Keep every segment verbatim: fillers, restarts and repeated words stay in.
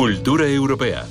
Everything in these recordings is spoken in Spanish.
Cultura europea.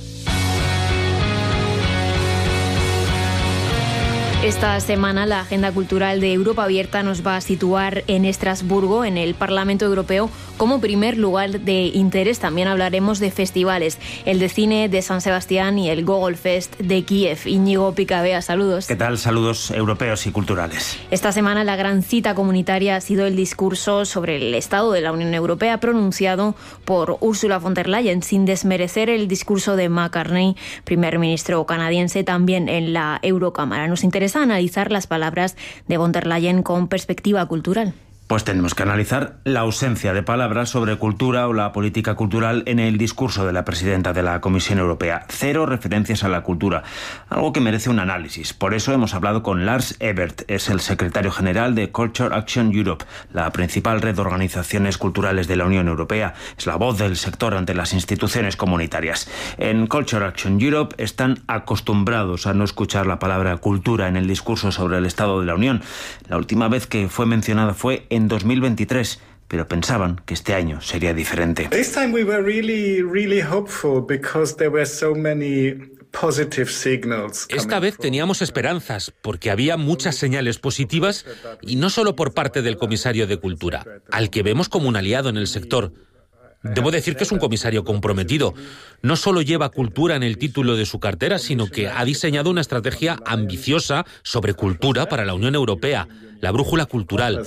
Esta semana la agenda cultural de Europa Abierta nos va a situar en Estrasburgo, en el Parlamento Europeo, como primer lugar de interés. También hablaremos de festivales, el de cine de San Sebastián y el Gogol Fest de Kiev. Íñigo Picabea, saludos. ¿Qué tal? Saludos europeos y culturales. Esta semana la gran cita comunitaria ha sido el discurso sobre el estado de la Unión Europea pronunciado por Ursula von der Leyen, sin desmerecer el discurso de McCartney, primer ministro canadiense, también en la Eurocámara. Nos interesa analizar las palabras de von der Leyen con perspectiva cultural. Pues tenemos que analizar la ausencia de palabras sobre cultura o la política cultural en el discurso de la presidenta de la Comisión Europea. Cero referencias a la cultura, algo que merece un análisis. Por eso hemos hablado con Lars Ebert, es el secretario general de Culture Action Europe, la principal red de organizaciones culturales de la Unión Europea. Es la voz del sector ante las instituciones comunitarias. En Culture Action Europe están acostumbrados a no escuchar la palabra cultura en el discurso sobre el Estado de la Unión. La última vez que fue mencionada fue en en dos mil veintitrés, pero pensaban que este año sería diferente. This time we were really, really hopeful because there were so many positive signals. Esta vez teníamos esperanzas porque había muchas señales positivas y no solo por parte del comisario de Cultura, al que vemos como un aliado en el sector. Debo decir que es un comisario comprometido. No solo lleva cultura en el título de su cartera, sino que ha diseñado una estrategia ambiciosa sobre cultura para la Unión Europea, la brújula cultural.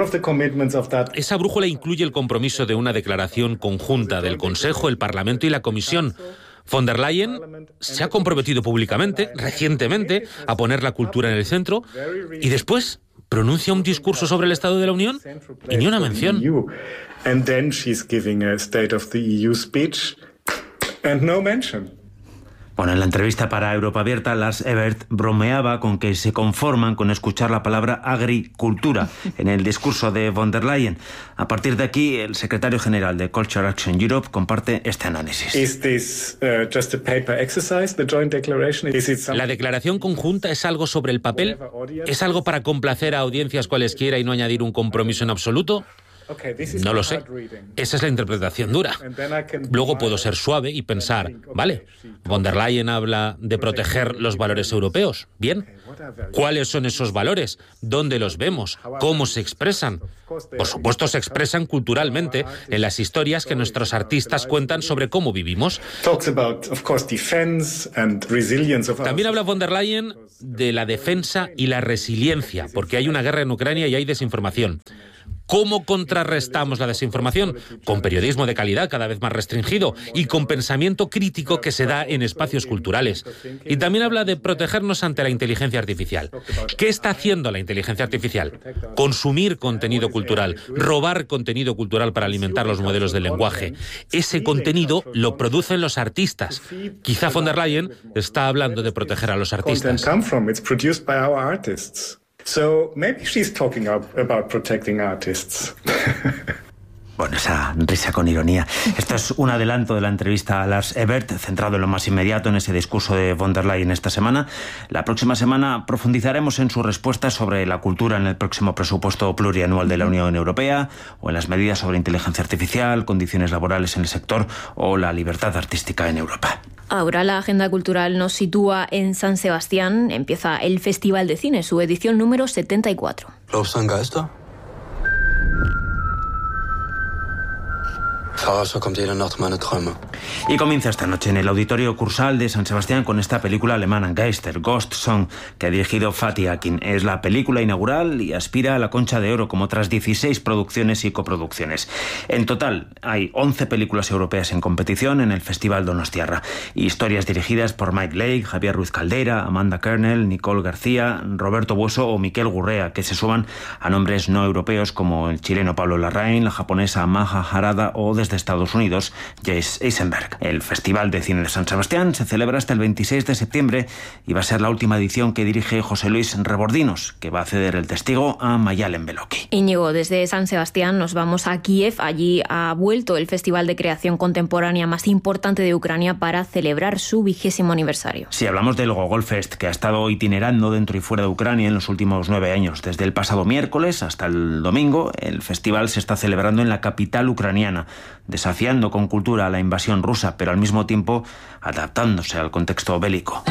Esa brújula incluye el compromiso de una declaración conjunta del Consejo, el Parlamento y la Comisión. Von der Leyen se ha comprometido públicamente, recientemente, a poner la cultura en el centro y después pronuncia un discurso sobre el Estado de la Unión y ni una mención. And then she's giving a State of the E U speech and no mention. Bueno, en la entrevista para Europa Abierta, Lars Ebert bromeaba con que se conforman con escuchar la palabra agricultura en el discurso de von der Leyen. A partir de aquí, el secretario general de Culture Action Europe comparte este análisis. Is this, uh, just a paper exercise, the joint declaration? Is it some... ¿La declaración conjunta es algo sobre el papel? ¿Es algo para complacer a audiencias cualesquiera y no añadir un compromiso en absoluto? No lo sé. Esa es la interpretación dura. Luego puedo ser suave y pensar, vale, von der Leyen habla de proteger los valores europeos. Bien. ¿Cuáles son esos valores? ¿Dónde los vemos? ¿Cómo se expresan? Por supuesto, se expresan culturalmente en las historias que nuestros artistas cuentan sobre cómo vivimos. También habla von der Leyen de la defensa y la resiliencia, porque hay una guerra en Ucrania y hay desinformación. ¿Cómo contrarrestamos la desinformación? Con periodismo de calidad cada vez más restringido y con pensamiento crítico que se da en espacios culturales. Y también habla de protegernos ante la inteligencia artificial. ¿Qué está haciendo la inteligencia artificial? Consumir contenido cultural, robar contenido cultural para alimentar los modelos del lenguaje. Ese contenido lo producen los artistas. Quizá von der Leyen está hablando de proteger a los artistas. So maybe she's talking about protecting artists. Bueno, esa risa con ironía. Esto es un adelanto de la entrevista a Lars Ebert, centrado en lo más inmediato en ese discurso de von der Leyen esta semana. La próxima semana profundizaremos en su respuesta sobre la cultura en el próximo presupuesto plurianual de la Unión Europea, o en las medidas sobre inteligencia artificial, condiciones laborales en el sector o la libertad artística en Europa. Ahora la agenda cultural nos sitúa en San Sebastián. Empieza el Festival de Cine, su edición número setenta y cuatro. ¿Glaubst du an Geister? Verarschau kommt jede Nacht meine Träume. Y comienza esta noche en el Auditorio Cursal de San Sebastián con esta película alemana Geister, Ghost Song, que ha dirigido Fatih Akin. Es la película inaugural y aspira a la Concha de Oro, como otras dieciséis producciones y coproducciones. En total hay once películas europeas en competición en el Festival Donostiarra. Historias dirigidas por Mike Lake, Javier Ruiz Caldeira, Amanda Kernel, Nicole García, Roberto Buoso o Miquel Gurrea, que se suman a nombres no europeos como el chileno Pablo Larraín, la japonesa Maja Harada o desde Estados Unidos, Jesse Eisenberg. El Festival de Cine de San Sebastián se celebra hasta el veintiséis de septiembre y va a ser la última edición que dirige José Luis Rebordinos, que va a ceder el testigo a Mayalen Beloki. Íñigo, desde San Sebastián nos vamos a Kiev. Allí ha vuelto el Festival de Creación Contemporánea más importante de Ucrania para celebrar su vigésimo aniversario. Sí, hablamos del Gogol Fest, que ha estado itinerando dentro y fuera de Ucrania en los últimos nueve años. Desde el pasado miércoles hasta el domingo, el festival se está celebrando en la capital ucraniana. desafiando con cultura a la invasión rusa, pero al mismo tiempo adaptándose al contexto bélico.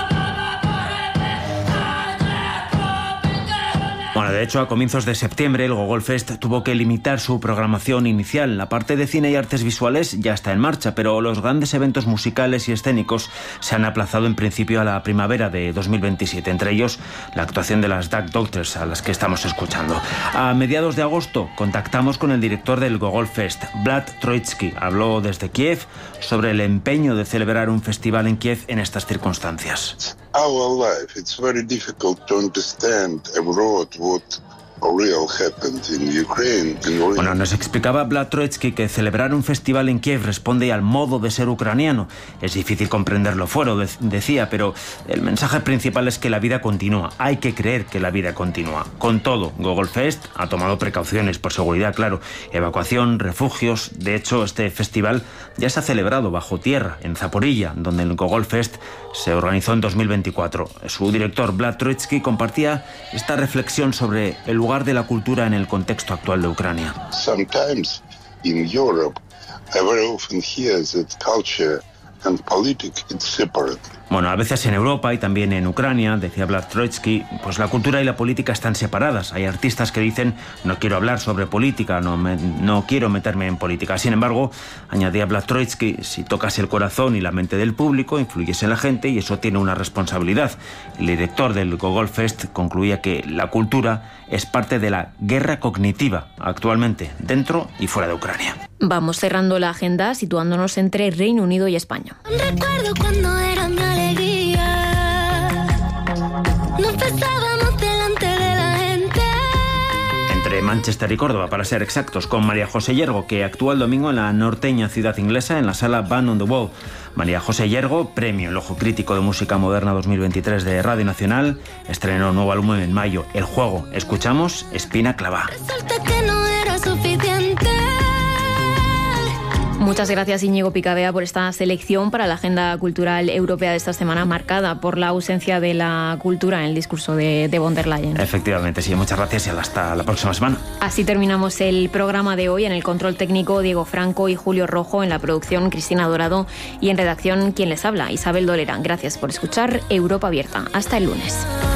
Bueno, de hecho, a comienzos de septiembre el Gogol Fest tuvo que limitar su programación inicial. La parte de cine y artes visuales ya está en marcha, pero los grandes eventos musicales y escénicos se han aplazado en principio a la primavera de dos mil veintisiete, entre ellos la actuación de las Duck Doctors, a las que estamos escuchando. A mediados de agosto contactamos con el director del Gogol Fest, Vlad Troitsky. Habló desde Kiev sobre el empeño de celebrar un festival en Kiev en estas circunstancias. Our life, it's very difficult to understand abroad what real happened in Ukraine. Bueno, nos explicaba Vlad Troitsky que celebrar un festival en Kiev responde al modo de ser ucraniano. Es difícil comprenderlo fuera, de- decía, pero el mensaje principal es que la vida continúa. Hay que creer que la vida continúa. Con todo, Gogol Fest ha tomado precauciones por seguridad, claro. Evacuación, refugios. De hecho, este festival ya se ha celebrado bajo tierra, en Zaporilla, donde el Gogol Fest se organizó en dos mil veinticuatro. Su director, Vlad Troitsky, compartía esta reflexión sobre el lugar de la cultura en el contexto actual de Ucrania. Sometimes in Europe, I very often hear that culture and politics it's separate. Bueno, a veces en Europa y también en Ucrania, decía Vlad Troitsky, pues la cultura y la política están separadas. Hay artistas que dicen, no quiero hablar sobre política, no, me, no quiero meterme en política. Sin embargo, añadía Vlad Troitsky, si tocas el corazón y la mente del público, influyes en la gente y eso tiene una responsabilidad. El director del Gogol Fest concluía que la cultura es parte de la guerra cognitiva actualmente, dentro y fuera de Ucrania. Vamos cerrando la agenda situándonos entre Reino Unido y España. Recuerdo cuando era mi alegría. Nos besábamos delante de la gente. Entre Manchester y Córdoba, para ser exactos, con María José Yergo, que actúa el domingo en la norteña ciudad inglesa en la sala Band on the Wall. María José Yergo, premio El Ojo Crítico de Música Moderna dos mil veintitrés de Radio Nacional, estrenó nuevo álbum en mayo, El Juego. Escuchamos Espina Clavá. Resulta que no era suficiente. Muchas gracias, Íñigo Picabea, por esta selección para la agenda cultural europea de esta semana, marcada por la ausencia de la cultura en el discurso de, de von der Leyen. Efectivamente, sí, muchas gracias y hasta la próxima semana. Así terminamos el programa de hoy. En el control técnico, Diego Franco y Julio Rojo. En la producción, Cristina Dorado. Y en redacción, quien les habla, Isabel Dolera. Gracias por escuchar Europa Abierta. Hasta el lunes.